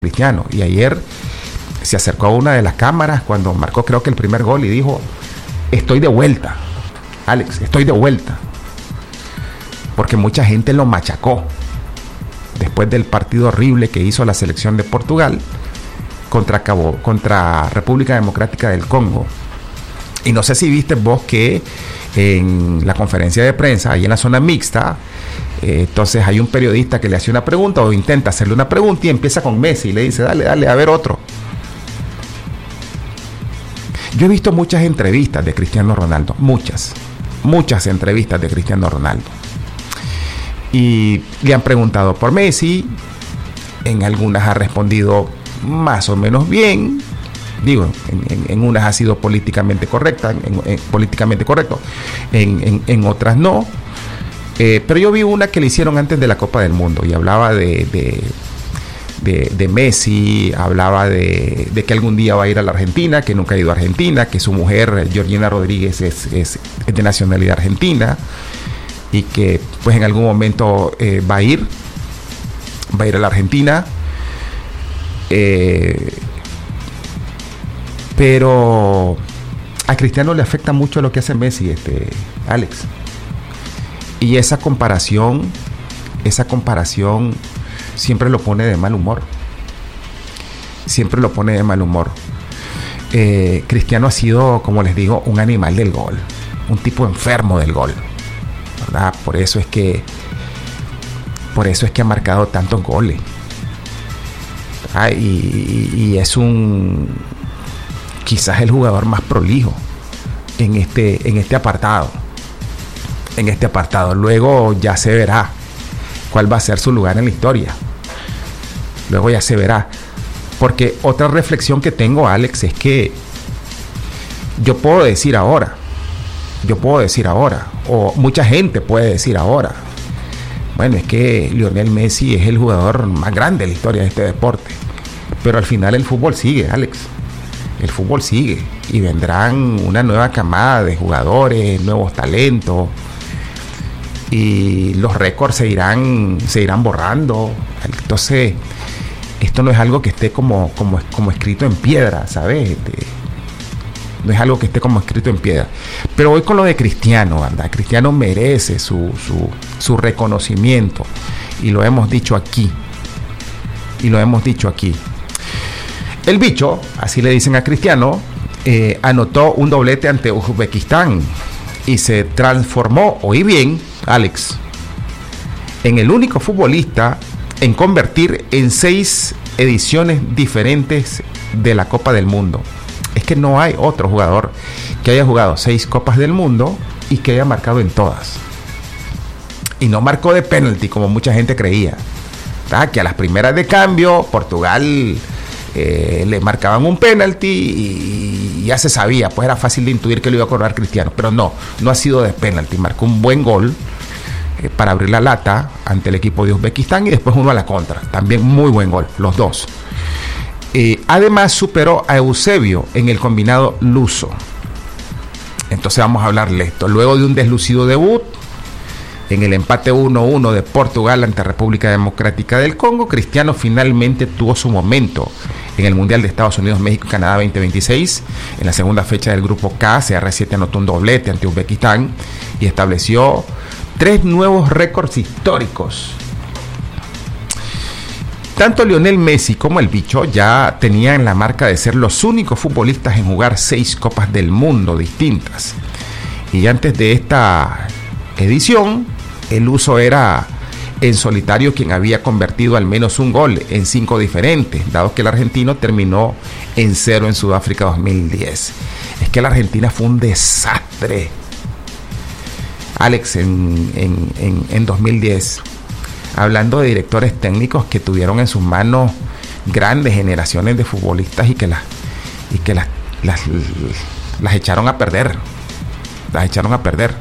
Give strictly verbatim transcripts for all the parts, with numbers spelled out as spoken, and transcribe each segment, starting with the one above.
Cristiano. Y ayer se acercó a una de las cámaras cuando marcó, creo que el primer gol, y dijo: estoy de vuelta, Alex, estoy de vuelta. Porque mucha gente lo machacó después del partido horrible que hizo la selección de Portugal contra, Cabo, contra República Democrática del Congo. Y no sé si viste vos que en la conferencia de prensa, ahí en la zona mixta, eh, entonces hay un periodista que le hace una pregunta o intenta hacerle una pregunta y empieza con Messi y le dice: dale, dale, a ver otro. Yo he visto muchas entrevistas de Cristiano Ronaldo, muchas, muchas entrevistas de Cristiano Ronaldo. Y le han preguntado por Messi, en algunas ha respondido más o menos bien. Digo, en, en, en unas ha sido políticamente correcta, en, en, políticamente correcto, en, en, en otras no. Eh, pero yo vi una que le hicieron antes de la Copa del Mundo y hablaba de, de, de, de Messi, hablaba de, de que algún día va a ir a la Argentina, que nunca ha ido a Argentina, que su mujer, Georgina Rodríguez, es, es, es de nacionalidad argentina y que pues en algún momento eh, va a ir, va a ir a la Argentina. Eh, Pero a Cristiano le afecta mucho lo que hace Messi, este, Alex. Y esa comparación, esa comparación siempre lo pone de mal humor. Siempre lo pone de mal humor. Eh, Cristiano ha sido, como les digo, un animal del gol. Un tipo enfermo del gol, ¿verdad? Por eso es que, por eso es que ha marcado tantos goles. Ah, y, y, y es un... quizás el jugador más prolijo en este, en este apartado. En este apartado. Luego ya se verá cuál va a ser su lugar en la historia. Luego ya se verá. Porque otra reflexión que tengo, Alex, es que yo puedo decir ahora, yo puedo decir ahora, o mucha gente puede decir ahora, bueno, es que Lionel Messi es el jugador más grande de la historia de este deporte. Pero al final el fútbol sigue, Alex. El fútbol sigue y vendrán una nueva camada de jugadores, nuevos talentos y los récords se irán, se irán borrando. Entonces, esto no es algo que esté como, como, como escrito en piedra, ¿sabes? Este, no es algo que esté como escrito en piedra. Pero voy con lo de Cristiano, ¿verdad? Cristiano merece su, su, su reconocimiento y lo hemos dicho aquí. Y lo hemos dicho aquí. El bicho, así le dicen a Cristiano, eh, anotó un doblete ante Uzbekistán y se transformó, oí bien, Alex, en el único futbolista en convertir en seis ediciones diferentes de la Copa del Mundo. Es que no hay otro jugador que haya jugado seis Copas del Mundo y que haya marcado en todas. Y no marcó de penalti como mucha gente creía. ¿Verdad? Que a las primeras de cambio, Portugal... Eh, le marcaban un penalti y ya se sabía, pues era fácil de intuir que lo iba a cobrar Cristiano, pero no, no ha sido de penalti, marcó un buen gol eh, para abrir la lata ante el equipo de Uzbekistán y después uno a la contra, también muy buen gol, los dos. Eh, además superó a Eusebio en el combinado luso. Entonces vamos a hablarle esto, luego de un deslucido debut en el empate uno uno de Portugal ante República Democrática del Congo, Cristiano finalmente tuvo su momento en el Mundial de Estados Unidos, México y Canadá veinte veintiséis. En la segunda fecha del grupo K, C R siete anotó un doblete ante Uzbekistán y estableció tres nuevos récords históricos. Tanto Lionel Messi como el bicho ya tenían la marca de ser los únicos futbolistas en jugar seis Copas del Mundo distintas. Y antes de esta edición, el uso era en solitario quien había convertido al menos un gol en cinco diferentes, dado que el argentino terminó en cero en Sudáfrica dos mil diez. Es que la Argentina fue un desastre, Alex, en, en, en, en dos mil diez. Hablando de directores técnicos que tuvieron en sus manos grandes generaciones de futbolistas y que las, y que las, las, las echaron a perder. Las echaron a perder.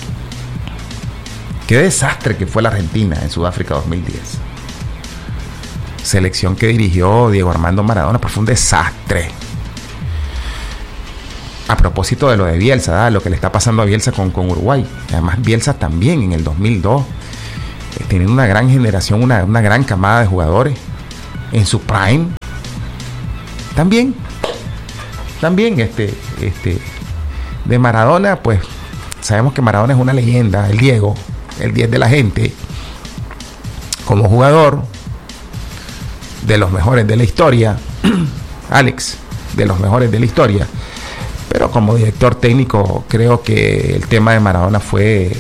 Qué desastre que fue la Argentina en Sudáfrica dos mil diez. Selección que dirigió Diego Armando Maradona, pero fue un desastre. A propósito de lo de Bielsa, ¿verdad? Lo que le está pasando a Bielsa con, con Uruguay. Además, Bielsa también en el dos mil dos, eh, teniendo una gran generación, una, una gran camada de jugadores. en su prime, también, también este, este, de Maradona, pues sabemos que Maradona es una leyenda, el Diego, el diez de la gente, como jugador, de los mejores de la historia, Alex, de los mejores de la historia, pero como director técnico creo que el tema de Maradona fue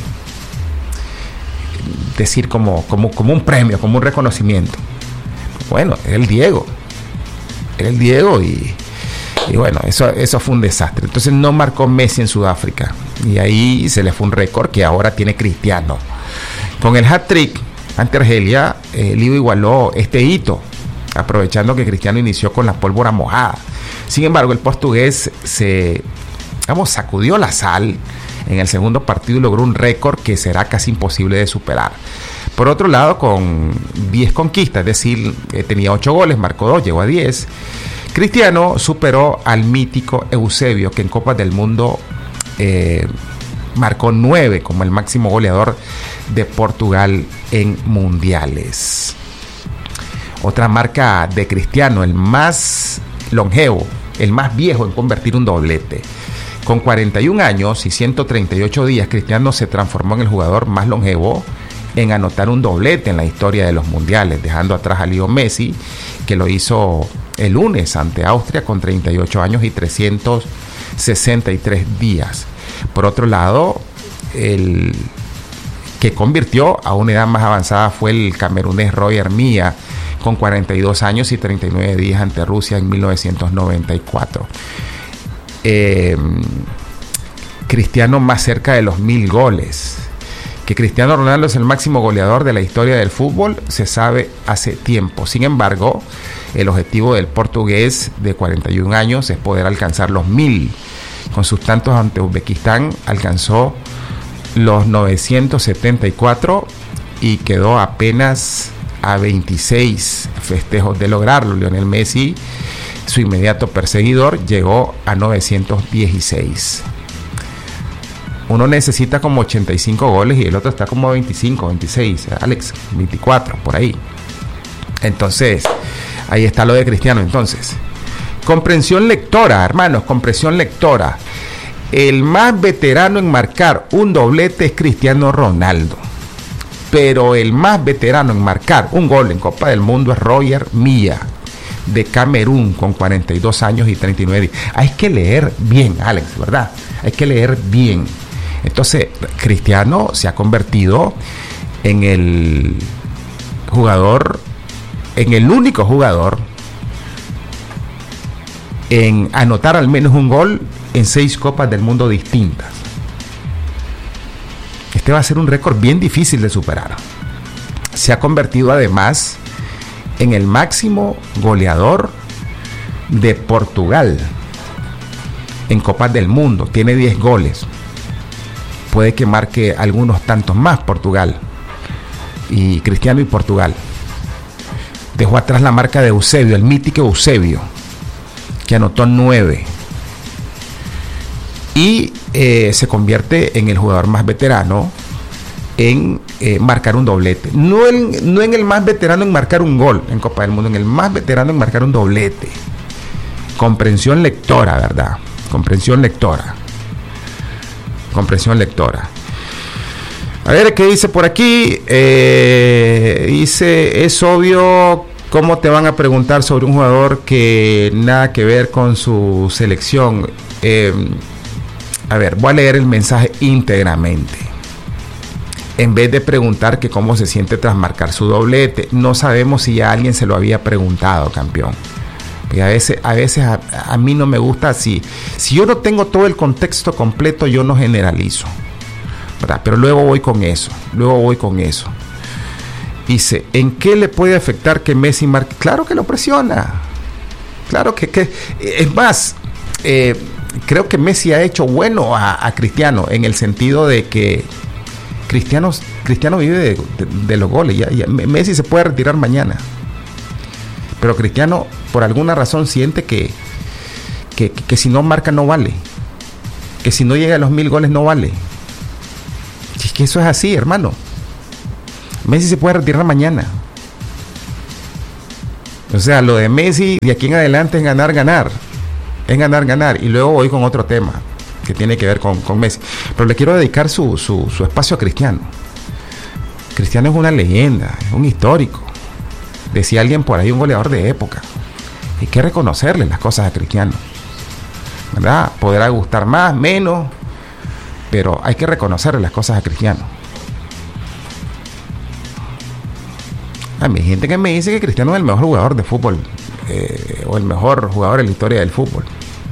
decir como, como, como un premio, como un reconocimiento. Bueno, era el Diego, era el Diego y, y bueno, eso, eso fue un desastre. Entonces no marcó Messi en Sudáfrica y ahí se le fue un récord que ahora tiene Cristiano. Con el hat-trick ante Argelia, eh, Lío igualó este hito, aprovechando que Cristiano inició con la pólvora mojada. Sin embargo, el portugués se, vamos, sacudió la sal en el segundo partido y logró un récord que será casi imposible de superar. Por otro lado, con diez conquistas, es decir, eh, tenía ocho goles, marcó dos, llegó a diez. Cristiano superó al mítico Eusebio, que en Copas del Mundo eh, marcó nueve como el máximo goleador de Portugal en mundiales. Otra marca de Cristiano, el más longevo, el más viejo en convertir un doblete. Con cuarenta y un años y ciento treinta y ocho días, Cristiano se transformó en el jugador más longevo en anotar un doblete en la historia de los mundiales, dejando atrás a Leo Messi, que lo hizo el lunes ante Austria con treinta y ocho años y trescientos sesenta y tres días. Por otro lado, el que convirtió a una edad más avanzada fue el camerunés Roger Milla, con cuarenta y dos años y treinta y nueve días ante Rusia en mil novecientos noventa y cuatro. Eh, Cristiano más cerca de los mil goles. Que Cristiano Ronaldo es el máximo goleador de la historia del fútbol se sabe hace tiempo. Sin embargo, el objetivo del portugués de cuarenta y un años es poder alcanzar los mil. Con sus tantos ante Uzbekistán alcanzó los novecientos setenta y cuatro y quedó apenas a veintiséis festejos de lograrlo. Lionel Messi, su inmediato perseguidor, llegó a novecientos dieciséis. Uno necesita como ochenta y cinco goles y el otro está como veinticinco, veintiséis, Alex, veinticuatro, por ahí. Entonces, ahí está lo de Cristiano. Entonces, comprensión lectora, hermanos, comprensión lectora. El más veterano en marcar un doblete es Cristiano Ronaldo. Pero el más veterano en marcar un gol en Copa del Mundo es Roger Milla, de Camerún, con cuarenta y dos años y treinta y nueve días. Hay que leer bien, Alex, ¿verdad? Hay que leer bien. Entonces, Cristiano se ha convertido en el jugador, en el único jugador en anotar al menos un gol en seis Copas del Mundo distintas. Este va a ser un récord bien difícil de superar. Se ha convertido además en el máximo goleador de Portugal en Copas del Mundo. Tiene diez goles. Puede que marque algunos tantos más Portugal. Y Cristiano y Portugal. Dejó atrás la marca de Eusebio, el mítico Eusebio, que anotó nueve. Y eh, se convierte en el jugador más veterano en eh, marcar un doblete. No, el, no en el más veterano en marcar un gol en Copa del Mundo, en el más veterano en marcar un doblete. Comprensión lectora, ¿verdad? Comprensión lectora. Comprensión lectora. A ver, ¿qué dice por aquí? Eh, dice, es obvio cómo te van a preguntar sobre un jugador que nada que ver con su selección. Eh, a ver, voy a leer el mensaje íntegramente. En vez de preguntar que cómo se siente tras marcar su doblete, no sabemos si ya alguien se lo había preguntado, campeón. Y a veces, a, veces a, a mí no me gusta así. Si yo no tengo todo el contexto completo, yo no generalizo, ¿verdad? Pero luego voy con eso, luego voy con eso. Dice, ¿en qué le puede afectar que Messi marque? Claro que lo presiona. Claro que, que es más, eh, creo que Messi ha hecho bueno a, a Cristiano en el sentido de que Cristiano, Cristiano vive de, de, de los goles. Ya, ya, Messi se puede retirar mañana. Pero Cristiano, por alguna razón, siente que, que, que, que si no marca no vale. Que si no llega a los mil goles no vale. Es que eso es así, hermano. Messi se puede retirar mañana. O sea, lo de Messi de aquí en adelante es ganar, ganar. Es ganar, ganar. Y luego voy con otro tema que tiene que ver con, con Messi. Pero le quiero dedicar su, su, su espacio a Cristiano. Cristiano es una leyenda, es un histórico. Decía alguien por ahí, un goleador de época. Hay que reconocerle las cosas a Cristiano, ¿verdad? Podrá gustar más, menos, pero hay que reconocerle las cosas a Cristiano. Hay gente que me dice que Cristiano es el mejor jugador de fútbol, eh, o el mejor jugador en la historia del fútbol.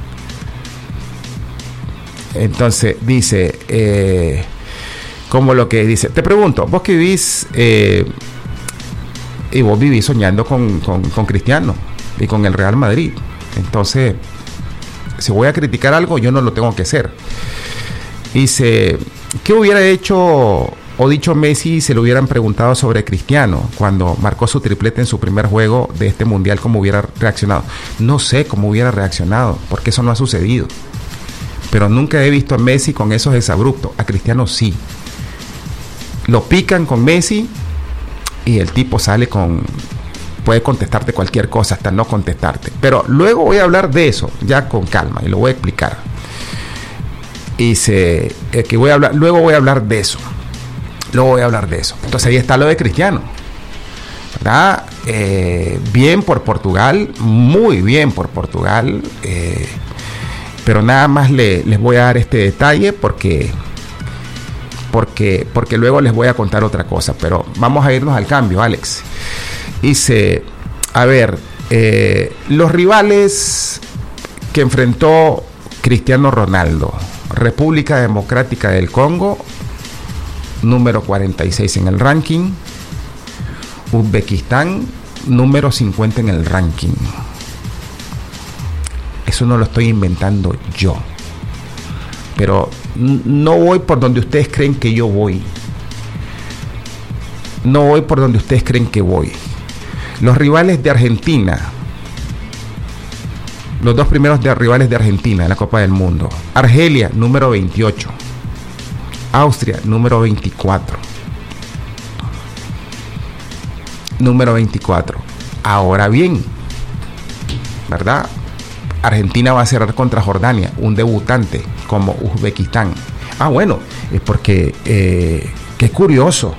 Entonces dice, eh, como lo que dice, te pregunto, vos que vivís, eh, y vos vivís soñando con, con, con Cristiano y con el Real Madrid. Entonces, si voy a criticar algo, yo no lo tengo que hacer. Dice, ¿qué hubiera hecho o dicho Messi si se lo hubieran preguntado sobre Cristiano cuando marcó su triplete en su primer juego de este mundial? ¿Cómo hubiera reaccionado? No sé cómo hubiera reaccionado, porque eso no ha sucedido. Pero nunca he visto a Messi con esos desabruptos. A Cristiano sí. Lo pican con Messi y el tipo sale con... puede contestarte cualquier cosa, hasta no contestarte. Pero luego voy a hablar de eso, ya con calma, y lo voy a explicar. Y se, eh, que voy a hablar, luego voy a hablar de eso. Luego voy a hablar de eso. Entonces ahí está lo de Cristiano, ¿verdad? Eh, bien por Portugal, muy bien por Portugal. Eh, pero nada más le, les voy a dar este detalle porque... Porque, porque luego les voy a contar otra cosa. Pero vamos a irnos al cambio, Alex. Dice, a ver, eh, los rivales que enfrentó Cristiano Ronaldo: República Democrática del Congo, número cuarenta y seis en el ranking; Uzbekistán, número cincuenta en el ranking. Eso no lo estoy inventando yo. Pero no voy por donde ustedes creen que yo voy. No voy por donde ustedes creen que voy. Los rivales de Argentina, los dos primeros de rivales de Argentina en la Copa del Mundo: Argelia, número veintiocho; Austria, número veinticuatro. Número veinticuatro. Ahora bien, ¿verdad? Argentina va a cerrar contra Jordania, un debutante como Uzbekistán. Ah, bueno, es porque, eh, qué curioso.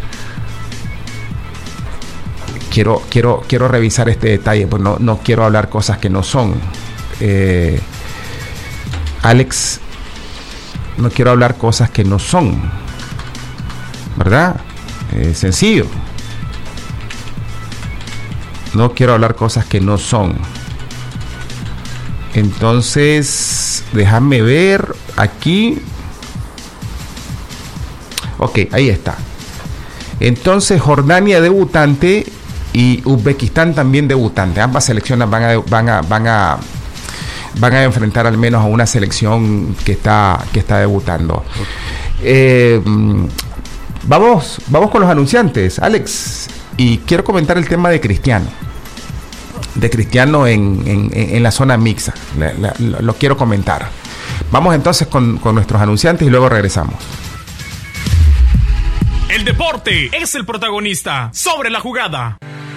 Quiero, quiero, quiero revisar este detalle, pues no, no quiero hablar cosas que no son. Eh, Alex, no quiero hablar cosas que no son, ¿verdad? Eh, sencillo. No quiero hablar cosas que no son. Entonces, déjame ver aquí. Ok, ahí está. Entonces, Jordania debutante y Uzbekistán también debutante. Ambas selecciones van a, van a, van a, van a enfrentar al menos a una selección que está, que está debutando. Eh, vamos, vamos con los anunciantes, Alex. Y quiero comentar el tema de Cristiano. De Cristiano en, en, en la zona mixta. La, la, lo quiero comentar. Vamos entonces con, con nuestros anunciantes y luego regresamos. El deporte es el protagonista sobre la jugada.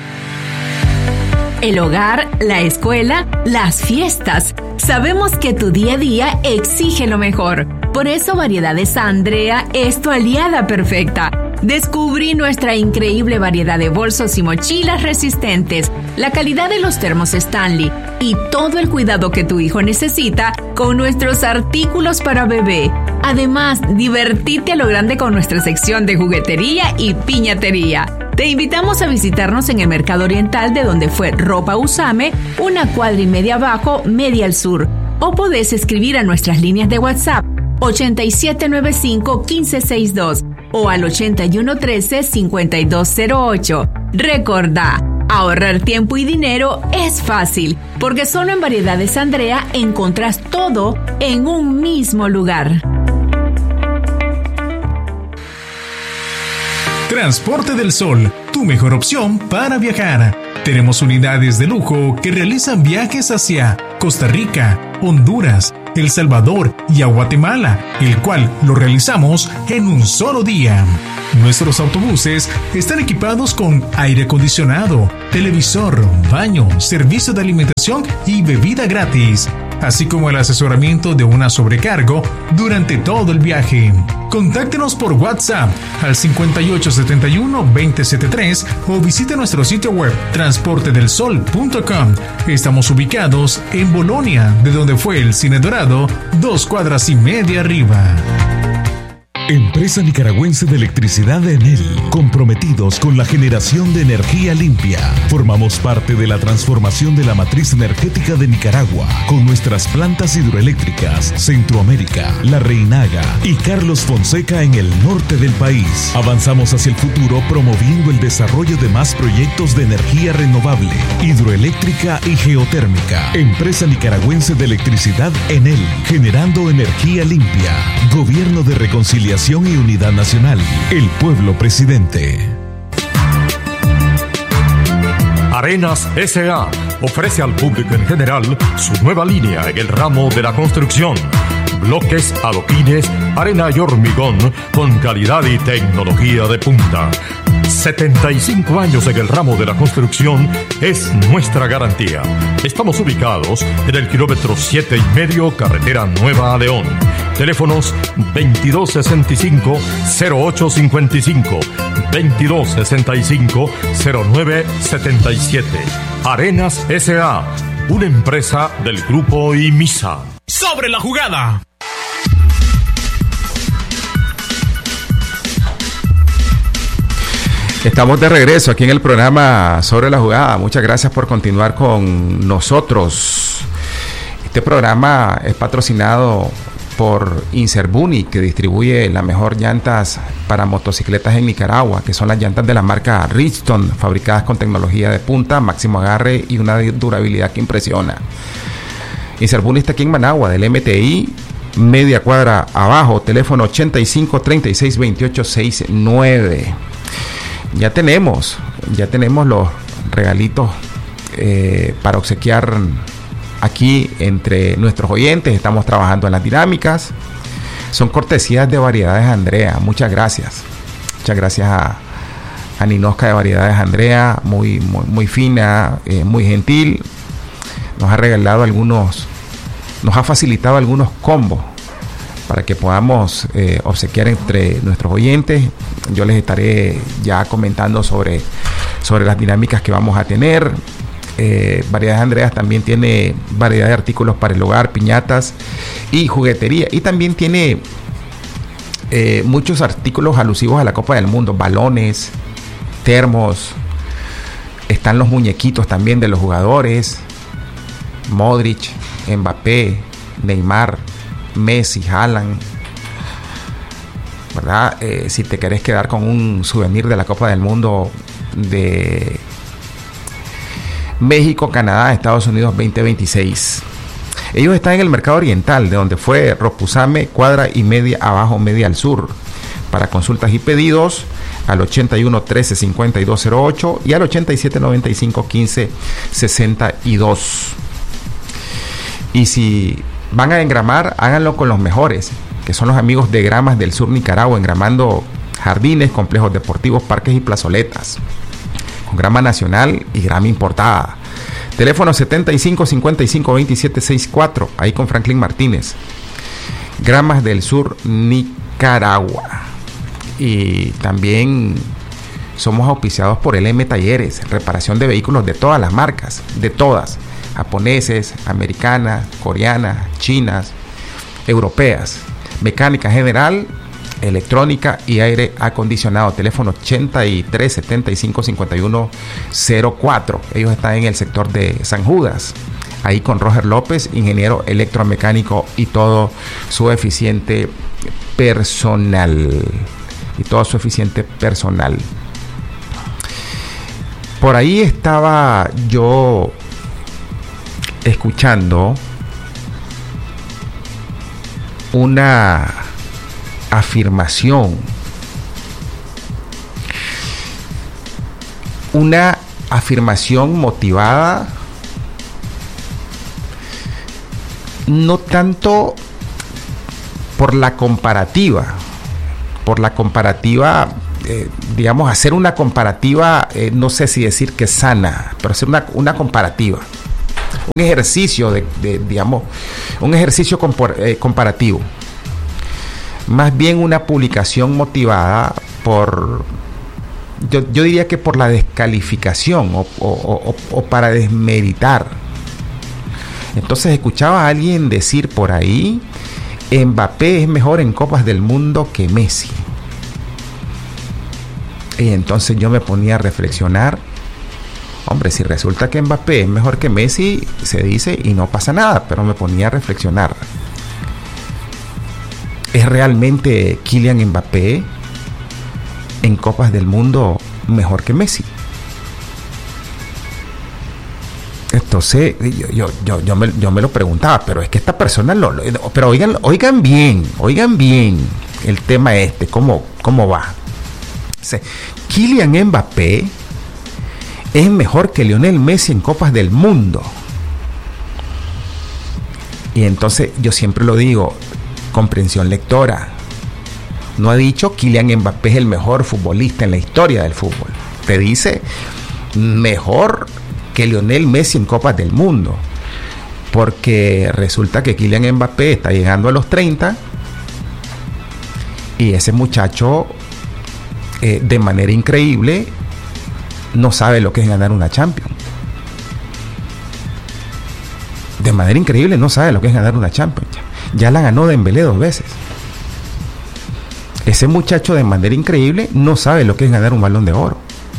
El hogar, la escuela, las fiestas. Sabemos que tu día a día exige lo mejor. Por eso Variedades Andrea es tu aliada perfecta. Descubrí nuestra increíble variedad de bolsos y mochilas resistentes, la calidad de los termos Stanley y todo el cuidado que tu hijo necesita con nuestros artículos para bebé. Además, divertirte a lo grande con nuestra sección de juguetería y piñatería. Te invitamos a visitarnos en el Mercado Oriental, de donde fue Ropa Usame, una cuadra y media abajo, media al sur. O podés escribir a nuestras líneas de WhatsApp ochenta y siete noventa y cinco, quince sesenta y dos o al ochenta y uno trece, cincuenta y dos cero ocho. Recordá, ahorrar tiempo y dinero es fácil, porque solo en Variedades Andrea encontrás todo en un mismo lugar. Transporte del Sol, tu mejor opción para viajar. Tenemos unidades de lujo que realizan viajes hacia Costa Rica, Honduras, El Salvador y a Guatemala, el cual lo realizamos en un solo día. Nuestros autobuses están equipados con aire acondicionado, televisor, baño, servicio de alimentación y bebida gratis, así como el asesoramiento de una sobrecargo durante todo el viaje. Contáctenos por WhatsApp al cincuenta y ocho setenta y uno veinte setenta y tres o visite nuestro sitio web transporte del sol punto com. Estamos ubicados en Bolonia, de donde fue el Cine Dorado, dos cuadras y media arriba. Empresa Nicaragüense de Electricidad Enel, comprometidos con la generación de energía limpia. Formamos parte de la transformación de la matriz energética de Nicaragua, con nuestras plantas hidroeléctricas Centroamérica, La Reinaga y Carlos Fonseca en el norte del país. Avanzamos hacia el futuro promoviendo el desarrollo de más proyectos de energía renovable, hidroeléctrica y geotérmica. Empresa Nicaragüense de Electricidad Enel, generando energía limpia. Gobierno de Reconciliación y Unidad Nacional. El pueblo presidente. Arenas S A ofrece al público en general su nueva línea en el ramo de la construcción. Bloques, adoquines, arena y hormigón con calidad y tecnología de punta. setenta y cinco años en el ramo de la construcción es nuestra garantía. Estamos ubicados en el kilómetro siete y medio, carretera Nueva a León. Teléfonos veintidós sesenta y cinco cero ocho cincuenta y cinco, veintidós sesenta y cinco cero nueve setenta y siete. Arenas S A, una empresa del grupo IMISA. Sobre la jugada. Estamos de regreso aquí en el programa Sobre la Jugada. Muchas gracias por continuar con nosotros. Este programa es patrocinado por Inserbuni, que distribuye las mejores llantas para motocicletas en Nicaragua, que son las llantas de la marca Bridgestone, fabricadas con tecnología de punta, máximo agarre y una durabilidad que impresiona. Inserbuni está aquí en Managua, del M T I, media cuadra abajo, teléfono ochenta y cinco treinta y seis veintiocho sesenta y nueve. Ya tenemos, ya tenemos los regalitos eh, para obsequiar aquí entre nuestros oyentes. Estamos trabajando en las dinámicas. Son cortesías de Variedades Andrea. Muchas gracias. Muchas gracias a, a Ninosca de Variedades Andrea, muy, muy, muy fina, eh, muy gentil. Nos ha regalado algunos, nos ha facilitado algunos combos para que podamos eh, obsequiar entre nuestros oyentes. Yo les estaré ya comentando sobre, sobre las dinámicas que vamos a tener. Eh, Variedades Andreas también tiene variedad de artículos para el hogar, piñatas y juguetería. Y también tiene eh, muchos artículos alusivos a la Copa del Mundo, balones, termos. Están los muñequitos también de los jugadores: Modric, Mbappé, Neymar, Messi, Haaland, ¿verdad? Eh, si te querés quedar con un souvenir de la Copa del Mundo de México, Canadá, Estados Unidos veinte veintiséis. Ellos están en el mercado oriental, de donde fue Ropuzame, cuadra y media abajo, media al sur. Para consultas y pedidos, al ochenta y uno trece cincuenta y dos cero ocho y al ochenta y siete noventa y cinco quince sesenta y dos. Y si van a engramar, háganlo con los mejores, que son los amigos de Gramas del Sur Nicaragua, engramando jardines, complejos deportivos, parques y plazoletas, con grama nacional y grama importada. Teléfono setenta y cinco cincuenta y cinco veintisiete sesenta y cuatro, ahí con Franklin Martínez. Gramas del Sur Nicaragua. Y también somos auspiciados por L M Talleres, reparación de vehículos de todas las marcas, de todas, japoneses, americanas, coreanas, chinas, europeas, mecánica general, electrónica y aire acondicionado. Teléfono ochenta y tres setenta y cinco cincuenta y uno cero cuatro. Ellos están en el sector de San Judas, ahí con Roger López, ingeniero electromecánico, y todo su eficiente personal. Y todo su eficiente personal. Por ahí estaba yo escuchando una afirmación, una afirmación motivada no tanto por la comparativa, por la comparativa, eh, digamos, hacer una comparativa, eh, no sé si decir que sana, pero hacer una, una comparativa, un ejercicio de, de digamos, un ejercicio compor, eh, comparativo, más bien una publicación motivada por, yo, yo diría que por la descalificación o, o, o, o para desmeritar. Entonces escuchaba a alguien decir por ahí, Mbappé es mejor en Copas del Mundo que Messi. Y entonces yo me ponía a reflexionar, hombre, si resulta que Mbappé es mejor que Messi, se dice y no pasa nada, pero me ponía a reflexionar. ¿Es realmente Kylian Mbappé en Copas del Mundo mejor que Messi? Entonces yo, yo, yo, yo, me, yo me lo preguntaba, pero es que esta persona lo, lo pero oigan, oigan bien, oigan bien el tema este, cómo, cómo va. O sea, Kylian Mbappé es mejor que Lionel Messi en Copas del Mundo. Y entonces yo siempre lo digo, comprensión lectora. No ha dicho Kylian Mbappé es el mejor futbolista en la historia del fútbol. Te dice mejor que Lionel Messi en Copas del Mundo, porque resulta que Kylian Mbappé está llegando a los treinta y ese muchacho eh, de manera increíble no sabe lo que es ganar una Champions. De manera increíble no sabe lo que es ganar una Champions. Ya la ganó Dembélé dos veces. Ese muchacho de manera increíble no sabe lo que es ganar un Balón de Oro.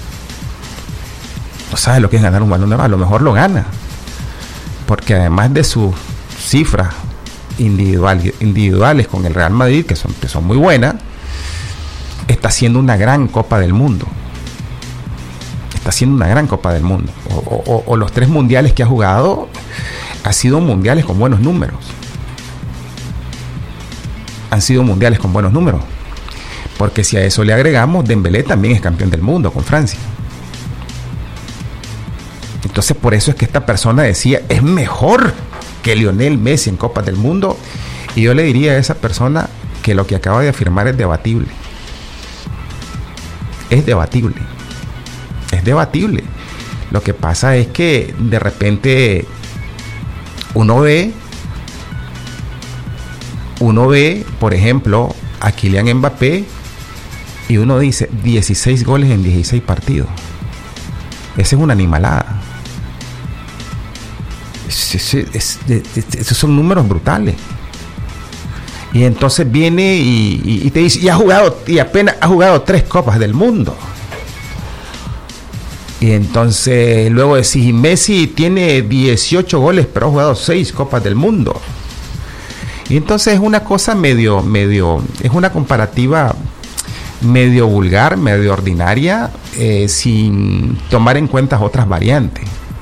No sabe lo que es ganar un Balón de Oro. A lo mejor lo gana, porque además de sus cifras individual, individuales con el Real Madrid, que son, que son muy buenas, está haciendo una gran Copa del Mundo. Está haciendo una gran Copa del Mundo. O, o, o los tres mundiales que ha jugado, ha sido mundiales con buenos números. Han sido mundiales con buenos números. Porque si a eso le agregamos, Dembélé también es campeón del mundo con Francia. Entonces por eso es que esta persona decía, es mejor que Lionel Messi en Copas del Mundo. Y yo le diría a esa persona que lo que acaba de afirmar es debatible. Es debatible. Es debatible. Lo que pasa es que de repente uno ve, uno ve, por ejemplo, a Kylian Mbappé y uno dice dieciséis goles en dieciséis partidos. Esa es una animalada. Es, es, es, es, esos son números brutales. Y entonces viene y, y, y te dice, y ha jugado, y apenas ha jugado tres Copas del Mundo. Y entonces luego decís, Messi tiene dieciocho goles, pero ha jugado seis Copas del Mundo. Y entonces es una cosa medio, medio, es una comparativa medio vulgar, medio ordinaria, eh, sin tomar en cuenta otras variantes.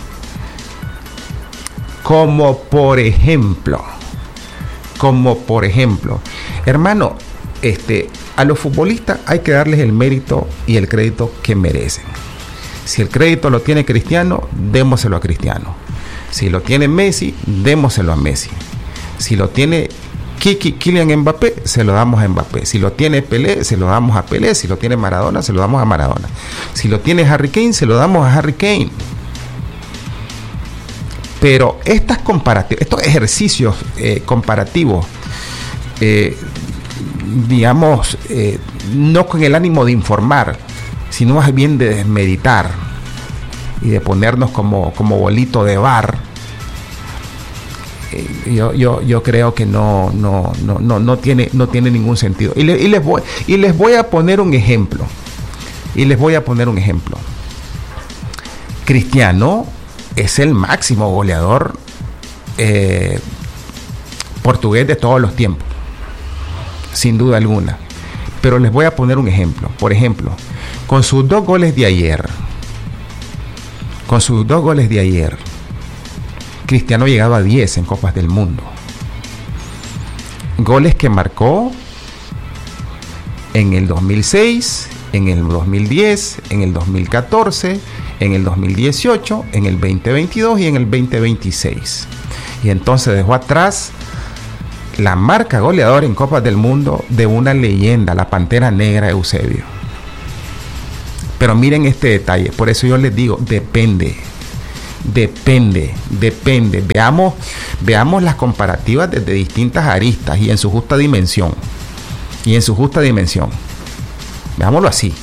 Como por ejemplo, como por ejemplo, hermano, este, a los futbolistas hay que darles el mérito y el crédito que merecen. Si el crédito lo tiene Cristiano, démoselo a Cristiano. Si lo tiene Messi, démoselo a Messi. Si lo tiene Kiki, Kylian Mbappé, se lo damos a Mbappé. Si lo tiene Pelé, se lo damos a Pelé. Si lo tiene Maradona, se lo damos a Maradona. Si lo tiene Harry Kane, se lo damos a Harry Kane. Pero estas comparativas, estos ejercicios eh, comparativos, eh, digamos, eh, no con el ánimo de informar, sino más bien de desmeditar y de ponernos como, como bolito de bar, eh, yo, yo, yo creo que no, no, no, no, no tiene, no tiene ningún sentido. Y, le, y, les voy, y les voy a poner un ejemplo. Y les voy a poner un ejemplo. Cristiano es el máximo goleador eh, portugués de todos los tiempos, sin duda alguna. Pero les voy a poner un ejemplo. Por ejemplo, con sus dos goles de ayer, con sus dos goles de ayer, Cristiano ha llegado a diez en Copas del Mundo. Goles que marcó en el dos mil seis, en el dos mil diez, en el dos mil catorce, en el dos mil dieciocho, en el veinte veintidós y en el veinte veintiséis. Y entonces dejó atrás la marca goleadora en Copas del Mundo de una leyenda, la Pantera Negra Eusebio. Pero miren este detalle, por eso yo les digo, depende, depende, depende. Veamos, veamos las comparativas desde distintas aristas y en su justa dimensión. Y en su justa dimensión. Veámoslo así.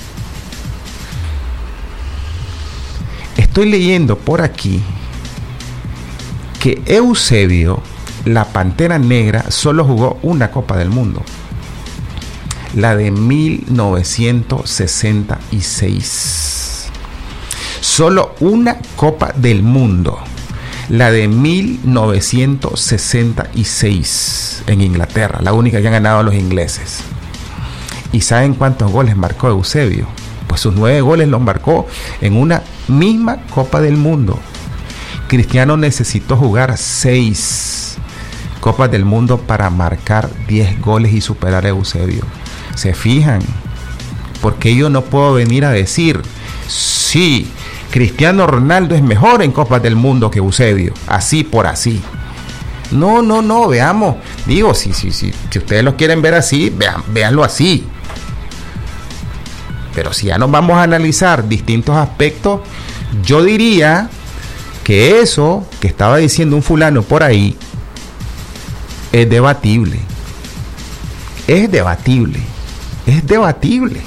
Estoy leyendo por aquí que Eusebio, la Pantera Negra, solo jugó una Copa del Mundo. La de mil novecientos sesenta y seis. Solo una Copa del Mundo. La de mil novecientos sesenta y seis en Inglaterra, la única que han ganado los ingleses. ¿Y saben cuántos goles marcó Eusebio? Pues sus nueve goles los marcó en una misma Copa del Mundo. Cristiano necesitó jugar seis Copas del Mundo para marcar diez goles y superar a Eusebio. ¿Se fijan? Porque yo no puedo venir a decir, sí, Cristiano Ronaldo es mejor en Copas del Mundo que Eusebio, así por así. No, no, no, veamos. Digo, sí, sí, sí. Si ustedes lo quieren ver así, vean, véanlo así. Pero si ya nos vamos a analizar distintos aspectos, yo diría que eso que estaba diciendo un fulano por ahí es debatible. Es debatible. Es debatible.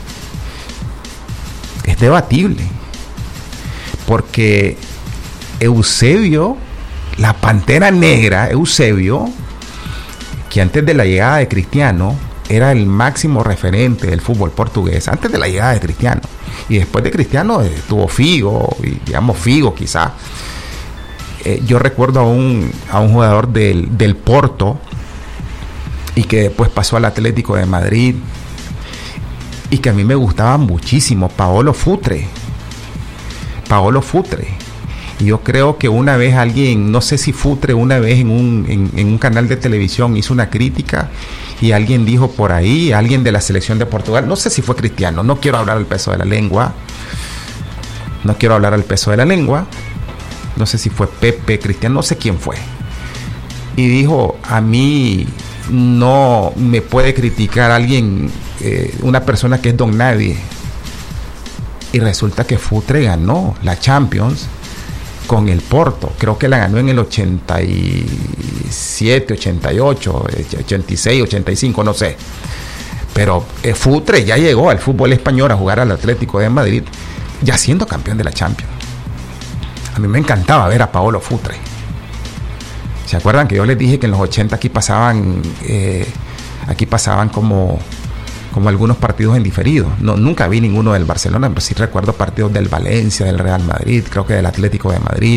Es debatible. Porque Eusebio, la Pantera Negra, Eusebio, que antes de la llegada de Cristiano era el máximo referente del fútbol portugués, antes de la llegada de Cristiano. Y después de Cristiano eh, tuvo Figo, y digamos Figo quizá. Eh, yo recuerdo a un, a un jugador del, del Porto, y que después pasó al Atlético de Madrid, y que a mí me gustaba muchísimo, Paolo Futre. Paolo Futre. Y yo creo que una vez alguien, no sé si Futre una vez en un, en, en un canal de televisión hizo una crítica y alguien dijo por ahí, alguien de la selección de Portugal, no sé si fue Cristiano, no quiero hablar al peso de la lengua, no quiero hablar al peso de la lengua, no sé si fue Pepe, Cristiano, no sé quién fue. Y dijo, a mí no me puede criticar alguien, eh, una persona que es don nadie. Y resulta que Futre ganó la Champions con el Porto. Creo que la ganó en el ochenta y siete, ochenta y ocho, ochenta y seis, ochenta y cinco, no sé. Pero eh, Futre ya llegó al fútbol español a jugar al Atlético de Madrid, ya siendo campeón de la Champions. A mí me encantaba ver a Paolo Futre. ¿Se acuerdan que yo les dije que en los ochenta aquí pasaban, eh, aquí pasaban como... como algunos partidos en diferido? No, nunca vi ninguno del Barcelona, pero sí recuerdo partidos del Valencia, del Real Madrid, creo que del Atlético de Madrid.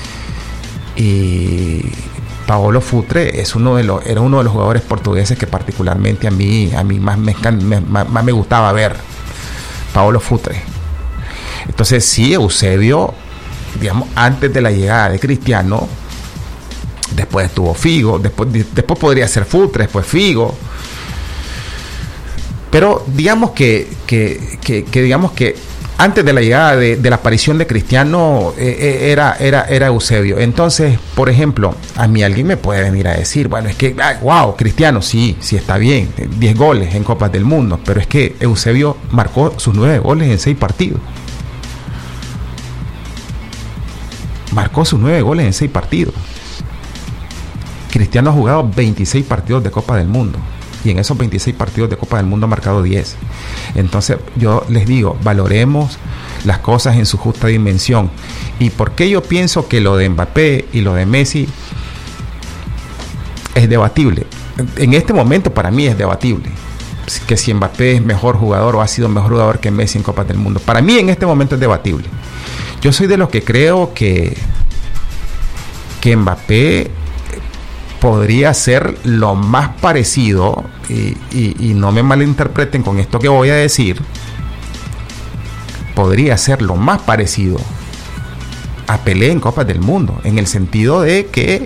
Y Paolo Futre es uno de los, era uno de los jugadores portugueses que particularmente a mí, a mí más me, me, más, más me gustaba ver. Paolo Futre. Entonces sí, Eusebio, digamos, antes de la llegada de Cristiano, después estuvo Figo, después, después podría ser Futre, después Figo. Pero digamos que, que, que, que digamos que antes de la llegada de, de la aparición de Cristiano eh, era, era, era Eusebio. Entonces, por ejemplo, a mí alguien me puede venir a decir, bueno, es que, ah, wow, Cristiano, sí, sí está bien, diez goles en Copas del Mundo, pero es que Eusebio marcó sus nueve goles en seis partidos. Marcó sus nueve goles en seis partidos. Cristiano ha jugado veintiséis partidos de Copa del Mundo. Y en esos veintiséis partidos de Copa del Mundo ha marcado diez. Entonces yo les digo, valoremos las cosas en su justa dimensión. ¿Y por qué yo pienso que lo de Mbappé y lo de Messi es debatible? En este momento para mí es debatible. Que si Mbappé es mejor jugador o ha sido mejor jugador que Messi en Copas del Mundo. Para mí en este momento es debatible. Yo soy de los que creo que, que Mbappé podría ser lo más parecido, y, y, y no me malinterpreten con esto que voy a decir, podría ser lo más parecido a Pelé en Copas del Mundo, en el sentido de que,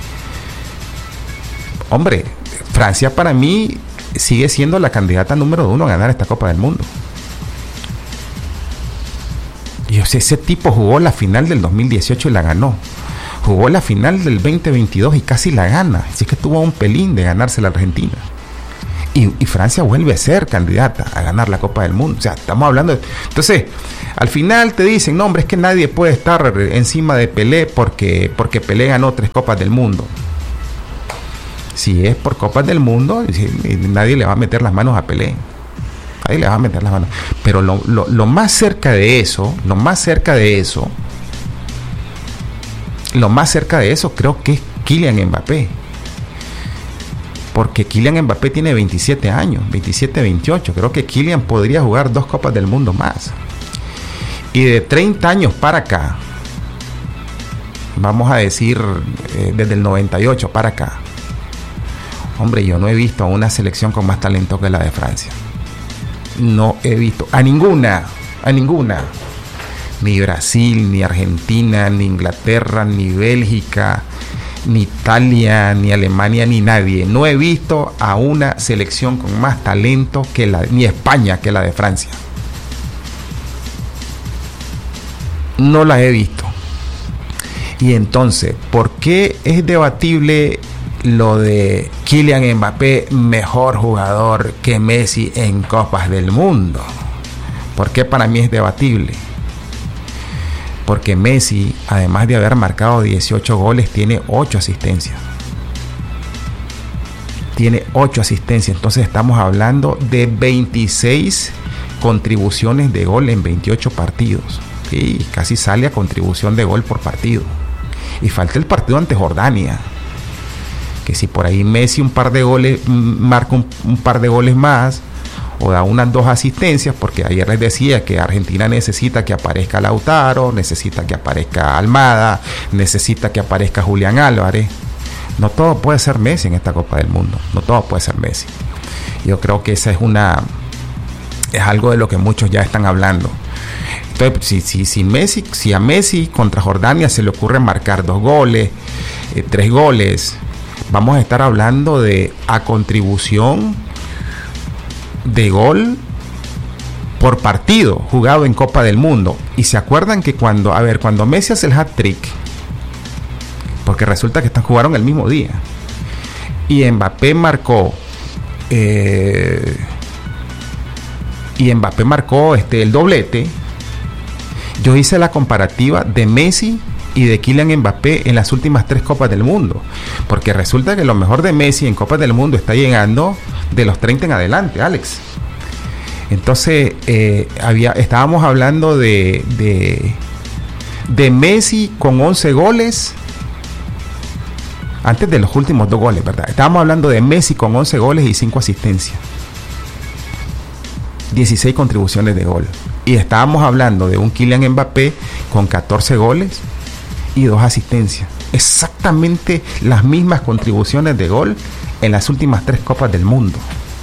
hombre, Francia para mí sigue siendo la candidata número uno a ganar esta Copa del Mundo. Y o sea, ese tipo jugó la final del dos mil dieciocho y la ganó. jugó la final del veinte veintidós y casi la gana. Así que tuvo un pelín de ganarse la Argentina. Y, y Francia vuelve a ser candidata a ganar la Copa del Mundo. O sea, estamos hablando de... Entonces, al final te dicen, no, hombre, es que nadie puede estar encima de Pelé porque, porque Pelé ganó tres Copas del Mundo. Si es por Copas del Mundo, nadie le va a meter las manos a Pelé. Nadie le va a meter las manos. Pero lo, lo, lo más cerca de eso, lo más cerca de eso, lo más cerca de eso creo que es Kylian Mbappé. Porque Kylian Mbappé tiene veintisiete años, veintisiete, veintiocho. Creo que Kylian podría jugar dos Copas del Mundo más. Y de treinta años para acá, vamos a decir eh, desde el noventa y ocho para acá, hombre, yo no he visto a una selección con más talento que la de Francia. No he visto a ninguna, a ninguna. Ni Brasil, ni Argentina, ni Inglaterra, ni Bélgica, ni Italia, ni Alemania, ni nadie. No he visto a una selección con más talento que la, ni España que la de Francia. No la he visto. Y entonces, ¿por qué es debatible lo de Kylian Mbappé, mejor jugador que Messi en Copas del Mundo? ¿Por qué para mí es debatible? Porque Messi, además de haber marcado dieciocho goles, tiene ocho asistencias. Tiene ocho asistencias. Entonces estamos hablando de veintiséis contribuciones de gol en veintiocho partidos. Sí, casi sale a contribución de gol por partido. Y falta el partido ante Jordania, que si por ahí Messi un par de goles, marca un, un par de goles más, o da unas dos asistencias, porque ayer les decía que Argentina necesita que aparezca Lautaro, necesita que aparezca Almada, necesita que aparezca Julián Álvarez. No todo puede ser Messi en esta Copa del Mundo, no todo puede ser Messi. Yo creo que esa es una es algo de lo que muchos ya están hablando. Entonces, si, si, si, Messi, si a Messi contra Jordania se le ocurre marcar dos goles, eh, tres goles, vamos a estar hablando de a contribución de gol por partido jugado en Copa del Mundo. Y se acuerdan que cuando, a ver, cuando Messi hace el hat-trick, porque resulta que están, jugaron el mismo día, y Mbappé marcó eh, y Mbappé marcó este, el doblete. Yo hice la comparativa de Messi y de Kylian Mbappé en las últimas tres Copas del Mundo, porque resulta que lo mejor de Messi en Copas del Mundo está llegando de los treinta en adelante, Alex. Entonces eh, había, estábamos hablando de, de de Messi con once goles antes de los últimos dos goles, ¿verdad? Estábamos hablando de Messi con once goles y cinco asistencias, dieciséis contribuciones de gol. Y estábamos hablando de un Kylian Mbappé con catorce goles y dos asistencias. Exactamente las mismas contribuciones de gol en las últimas tres Copas del Mundo.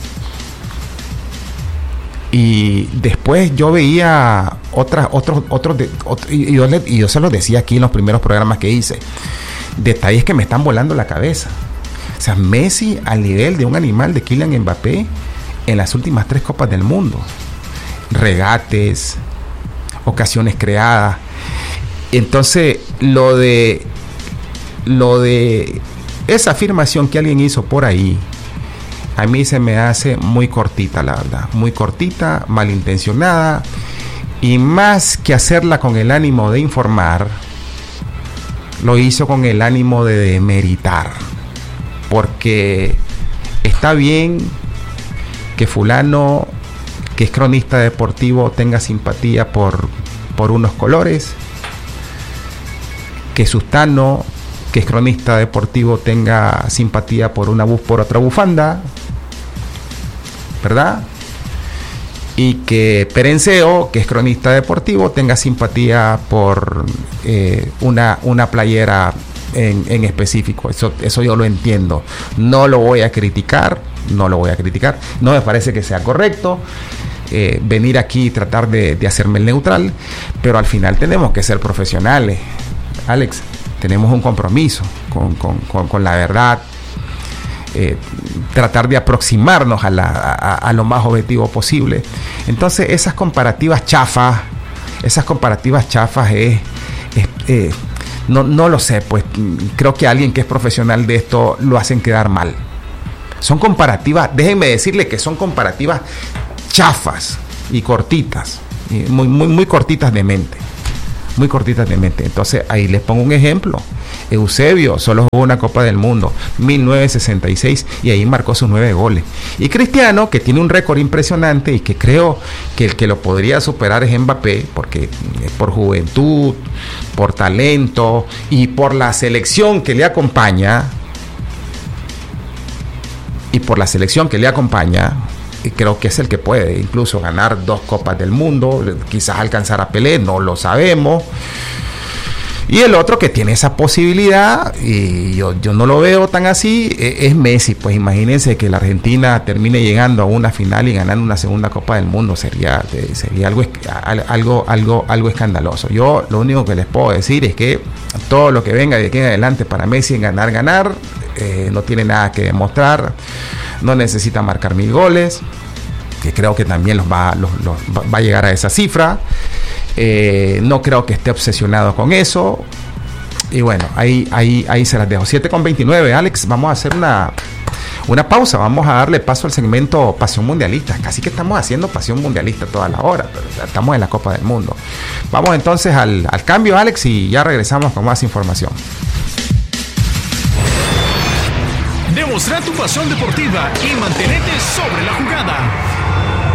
Y después yo veía otras, otros, otros, de, otro, y, yo le, y yo se los decía aquí en los primeros programas que hice, detalles que me están volando la cabeza. O sea, Messi al nivel de un animal de Kylian Mbappé en las últimas tres Copas del Mundo. Regates, ocasiones creadas. Entonces, lo de lo de esa afirmación que alguien hizo por ahí, a mí se me hace muy cortita, la verdad, muy cortita, malintencionada, y más que hacerla con el ánimo de informar, lo hizo con el ánimo de demeritar, porque está bien que fulano, que es cronista deportivo, tenga simpatía por, por unos colores, que Sustano, que es cronista deportivo, tenga simpatía por una buf, por otra bufanda, ¿verdad? Y que Perenceo, que es cronista deportivo, tenga simpatía por eh, una, una playera en, en específico. Eso, eso yo lo entiendo. No lo voy a criticar, no lo voy a criticar. No me parece que sea correcto eh, venir aquí y tratar de, de hacerme el neutral, pero al final tenemos que ser profesionales, Alex. Tenemos un compromiso con, con, con, con la verdad, eh, tratar de aproximarnos a, la, a, a lo más objetivo posible. Entonces esas comparativas chafas, esas comparativas chafas es, es, eh, no, no lo sé, pues creo que alguien que es profesional de esto lo hacen quedar mal. Son comparativas, déjenme decirle que son comparativas chafas y cortitas, y muy, muy, muy cortitas de mente. Muy cortitas de mente. Entonces ahí les pongo un ejemplo. Eusebio solo jugó una Copa del Mundo, mil novecientos sesenta y seis, y ahí marcó sus nueve goles. Y Cristiano, que tiene un récord impresionante y que creo que el que lo podría superar es Mbappé, porque es por juventud, por talento y por la selección que le acompaña, y por la selección que le acompaña, y creo que es el que puede incluso ganar dos Copas del Mundo, quizás alcanzar a Pelé, no lo sabemos. Y el otro que tiene esa posibilidad, y yo, yo no lo veo tan así, es Messi. Pues imagínense que la Argentina termine llegando a una final y ganando una segunda Copa del Mundo, sería, sería algo, algo, algo, algo escandaloso. Yo lo único que les puedo decir es que todo lo que venga de aquí en adelante para Messi en ganar, ganar, eh, no tiene nada que demostrar, no necesita marcar mil goles, que creo que también los va, los, los, va a llegar a esa cifra. Eh, no creo que esté obsesionado con eso. Y bueno, ahí, ahí, ahí se las dejo. siete con veintinueve, Alex, vamos a hacer una, una pausa. Vamos a darle paso al segmento Pasión Mundialista. Casi que estamos haciendo Pasión Mundialista toda la hora, pero estamos en la Copa del Mundo. Vamos entonces al, al cambio, Alex, y ya regresamos con más información. Demostrar tu pasión deportiva y mantenerte sobre la jugada.